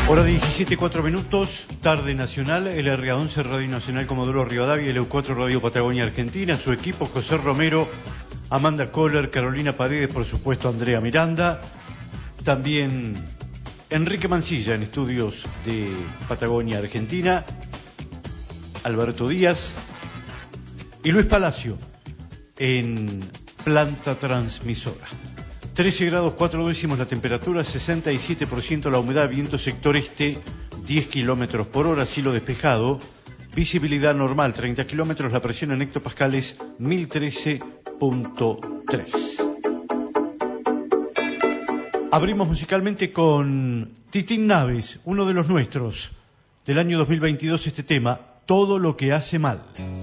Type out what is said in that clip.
Hora 17:04, tarde nacional, LRA11 Radio Nacional Comodoro Rivadavia, LU4 Radio Patagonia Argentina, su equipo José Romero, Amanda Kohler, Carolina Paredes, por supuesto Andrea Miranda, también Enrique Mancilla en estudios de Patagonia Argentina, Alberto Díaz y Luis Palacio en planta transmisora. 13 grados 4 décimos la temperatura, 67% la humedad, viento sector este, 10 kilómetros por hora, cielo despejado, visibilidad normal, 30 kilómetros, la presión en hectopascales, 1013.3. Abrimos musicalmente con Titín Naves, uno de los nuestros, del año 2022, este tema, Todo lo que hace mal.